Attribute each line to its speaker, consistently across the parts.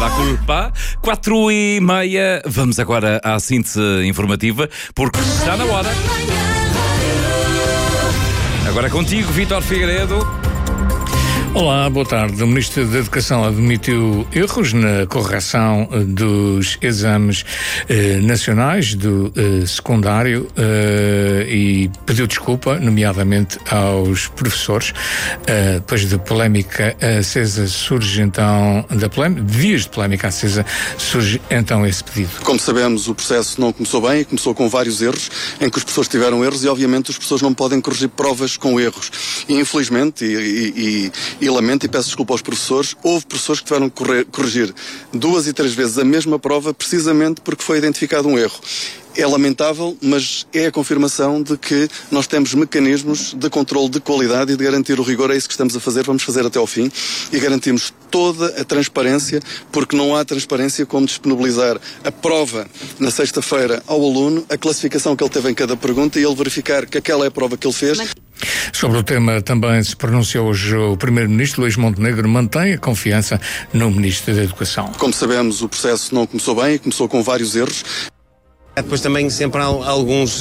Speaker 1: La culpa. 4h30. Vamos agora à síntese informativa, porque está na hora. Agora contigo, Vítor Figueiredo.
Speaker 2: Olá, boa tarde. O Ministro da Educação admitiu erros na correção dos exames nacionais do secundário e pediu desculpa, nomeadamente aos professores. Depois de polémica acesa surge então, dias de polémica acesa, surge então esse pedido.
Speaker 3: Como sabemos, o processo não começou bem e começou com vários erros, em que os professores tiveram erros e obviamente os professores não podem corrigir provas com erros. E infelizmente, e lamento e peço desculpa aos professores, houve professores que tiveram que corrigir 2 e 3 vezes a mesma prova precisamente porque foi identificado um erro. É lamentável, mas é a confirmação de que nós temos mecanismos de controle de qualidade e de garantir o rigor. É isso que estamos a fazer, vamos fazer até ao fim e garantimos toda a transparência, porque não há transparência como disponibilizar a prova na sexta-feira ao aluno, a classificação que ele teve em cada pergunta e ele verificar que aquela é a prova que ele fez.
Speaker 2: Sobre o tema também se pronunciou hoje o Primeiro-Ministro. Luís Montenegro mantém a confiança no Ministro da Educação.
Speaker 3: Como sabemos, o processo não começou bem e começou com vários erros.
Speaker 4: Depois também sempre há alguns,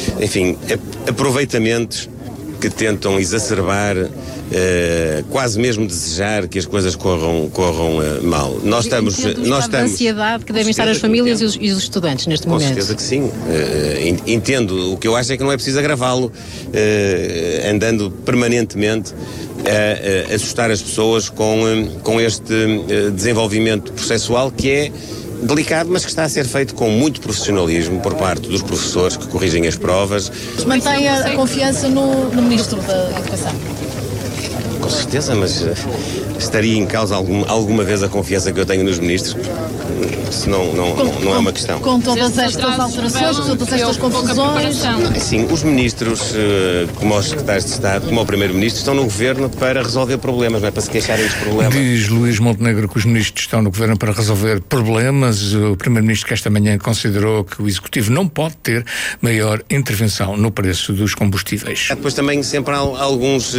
Speaker 4: aproveitamentos que tentam exacerbar, quase mesmo desejar que as coisas corram mal. Nós estamos
Speaker 5: a ansiedade que devem estar as famílias e os estudantes neste momento.
Speaker 4: Com certeza que sim. Entendo. O que eu acho é que não é preciso agravá-lo, andando permanentemente a assustar as pessoas com este desenvolvimento processual que é delicado, mas que está a ser feito com muito profissionalismo por parte dos professores que corrigem as provas.
Speaker 5: Mantém a confiança no Ministro da Educação?
Speaker 4: Com certeza, mas estaria em causa alguma vez a confiança que eu tenho nos ministros? Se não é uma questão.
Speaker 5: Com todas estas alterações, com todas estas confusões?
Speaker 4: Sim, os ministros, como os secretários de Estado, como o Primeiro-Ministro, estão no Governo para resolver problemas, não é para se queixarem dos problemas.
Speaker 2: Diz Luís Montenegro que os ministros estão no Governo para resolver problemas. O Primeiro-Ministro que esta manhã considerou que o Executivo não pode ter maior intervenção no preço dos combustíveis.
Speaker 4: Depois também sempre há alguns,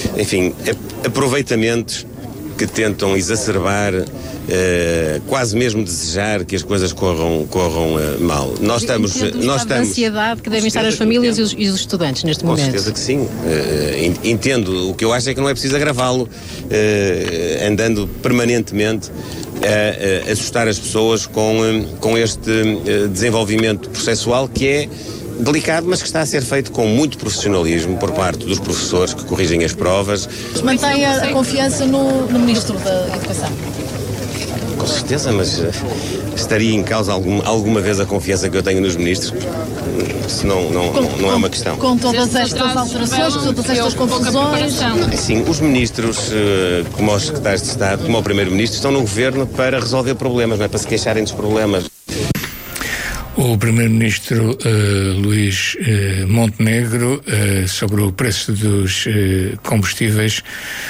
Speaker 4: aproveitamentos que tentam exacerbar, quase mesmo desejar que as coisas corram mal. Nós estamos
Speaker 5: a ansiedade que devem estar as famílias e os estudantes neste momento.
Speaker 4: Com certeza que sim. Entendo. O que eu acho é que não é preciso agravá-lo, andando permanentemente a assustar as pessoas com este desenvolvimento processual que é delicado, mas que está a ser feito com muito profissionalismo por parte dos professores que corrigem as provas.
Speaker 5: Mantém a confiança no Ministro da Educação?
Speaker 4: Com certeza, mas estaria em causa alguma vez a confiança que eu tenho nos ministros? Se não é uma questão.
Speaker 5: Com todas estas alterações, com todas estas confusões?
Speaker 4: Sim, os ministros, como os secretários de Estado, como o Primeiro-Ministro, estão no Governo para resolver problemas, não é para se queixarem dos problemas.
Speaker 2: O Primeiro-Ministro Luís Montenegro sobre o preço dos combustíveis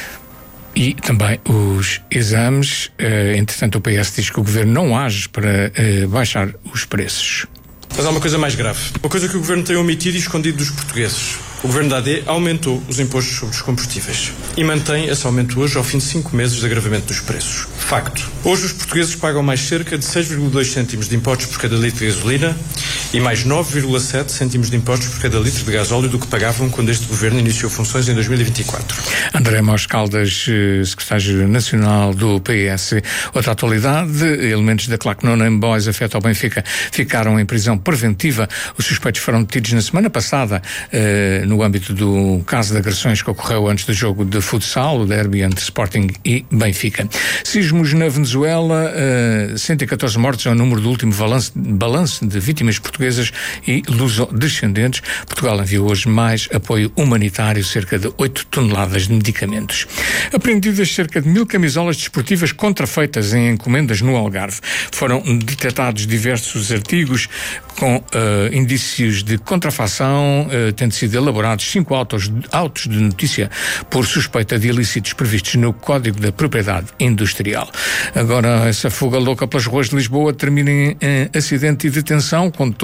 Speaker 2: e também os exames. Entretanto, o PS diz que o Governo não age para baixar os preços.
Speaker 6: Mas há uma coisa mais grave. Uma coisa que o Governo tem omitido e escondido dos portugueses. O Governo da AD aumentou os impostos sobre os combustíveis e mantém esse aumento hoje ao fim de 5 meses de agravamento dos preços. Facto. Hoje os portugueses pagam mais cerca de 6,2 cêntimos de impostos por cada litro de gasolina e mais 9,7 cêntimos de impostos por cada litro de gasóleo do que pagavam quando este Governo iniciou funções em 2024.
Speaker 2: André Mós Caldas, secretário nacional do PS. Outra atualidade, elementos da claque Noname Boys afeta ao Benfica ficaram em prisão preventiva. Os suspeitos foram detidos na semana passada no âmbito do caso de agressões que ocorreu antes do jogo de futsal, o derby entre Sporting e Benfica. Sismos na Venezuela, 114 mortos é o número do último balanço de vítimas portuguesas e luso-descendentes. Portugal enviou hoje mais apoio humanitário, cerca de 8 toneladas de medicamentos. Apreendidas cerca de 1000 camisolas desportivas contrafeitas em encomendas no Algarve. Foram detectados diversos artigos com indícios de contrafação, tendo sido elaborados 5 autos de notícia por suspeita de ilícitos previstos no Código da Propriedade Industrial. Agora, essa fuga louca pelas ruas de Lisboa termina em acidente e detenção. O condutor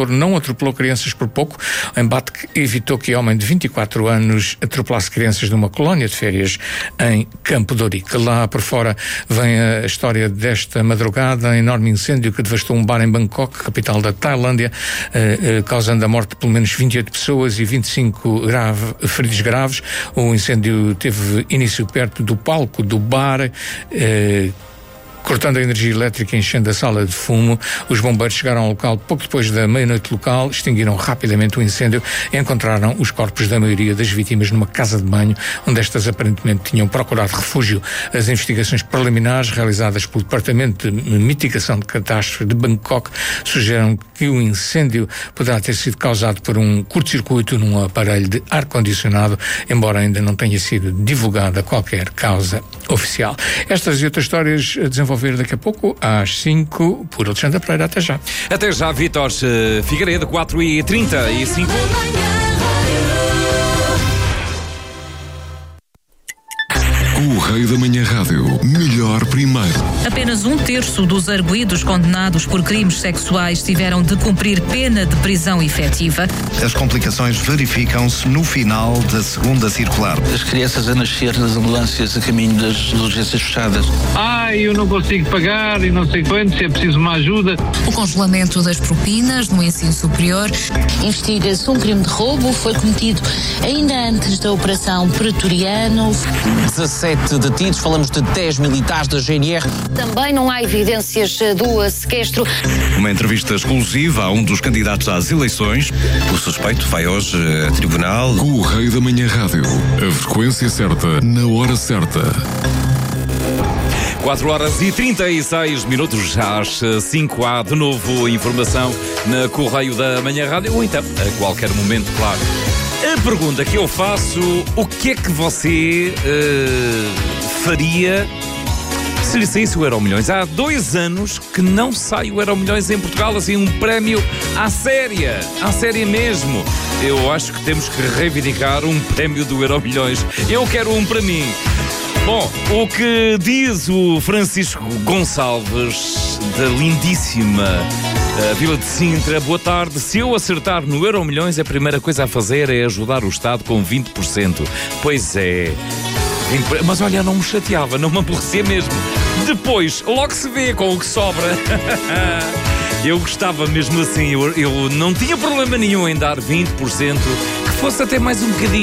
Speaker 2: condutor não atropelou crianças por pouco. O embate que evitou que homem de 24 anos atropelasse crianças numa colónia de férias em Campo de Ourique. Lá por fora vem a história desta madrugada, enorme incêndio que devastou um bar em Bangkok, capital da Tailândia, causando a morte de pelo menos 28 pessoas e 25 feridos graves. O incêndio teve início perto do palco do bar, cortando a energia elétrica e enchendo a sala de fumo. Os bombeiros chegaram ao local pouco depois da meia-noite local, extinguiram rapidamente o incêndio e encontraram os corpos da maioria das vítimas numa casa de banho, onde estas aparentemente tinham procurado refúgio. As investigações preliminares realizadas pelo Departamento de Mitigação de Catástrofe de Bangkok sugerem que o incêndio poderá ter sido causado por um curto-circuito num aparelho de ar-condicionado, embora ainda não tenha sido divulgada qualquer causa oficial. Estas e outras histórias a desenvolver daqui a pouco, às 5, por Alexandre Pereira. Até já.
Speaker 1: Até já, Vítor Figueiredo, 4h35.
Speaker 7: Correio da Manhã Rádio, melhor primeiro.
Speaker 8: Apenas 1/3 dos arguidos condenados por crimes sexuais tiveram de cumprir pena de prisão efetiva.
Speaker 9: As complicações verificam-se no final da segunda circular.
Speaker 10: As crianças a nascer nas ambulâncias a caminho das urgências fechadas.
Speaker 11: Eu não consigo pagar e não sei quanto, se é preciso uma ajuda.
Speaker 12: O congelamento das propinas no ensino superior.
Speaker 13: Investiga-se um crime de roubo, foi cometido ainda antes da Operação Pretoriano.
Speaker 14: 17 detidos, falamos de 10 militares da GNR.
Speaker 15: Também não há evidências do sequestro.
Speaker 16: Uma entrevista exclusiva a um dos candidatos às eleições. O suspeito vai hoje a tribunal.
Speaker 7: Correio da Manhã Rádio, a frequência certa, na hora certa.
Speaker 1: 4h36, já às 5 há de novo informação na Correio da Manhã Rádio, ou então a qualquer momento, claro. A pergunta que eu faço: o que é que você faria se lhe saísse o Euromilhões? Há 2 anos que não sai o Euromilhões em Portugal, assim, um prémio à séria mesmo. Eu acho que temos que reivindicar um prémio do Euromilhões. Eu quero um para mim. Bom, o que diz o Francisco Gonçalves, da lindíssima Vila de Sintra: boa tarde. Se eu acertar no Euromilhões, a primeira coisa a fazer é ajudar o Estado com 20%. Pois é. Mas olha, não me chateava, não me aborrecia mesmo. Depois, logo se vê com o que sobra. Eu gostava mesmo assim, eu não tinha problema nenhum em dar 20%, que fosse até mais um bocadinho.